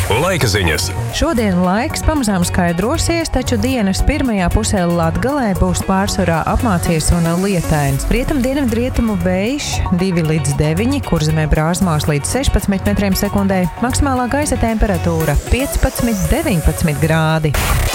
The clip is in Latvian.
Laika ziņas. Šodien laiks pamazām skaidrosies, taču dienas pirmajā pusē Latgalē būs pārsvarā apmācies un lietains. Rietumu vējš 2 līdz 9, Kurzemē brāzmās līdz 16 metriem sekundē, maksimālā gaisa temperatūra 15–19 grādi.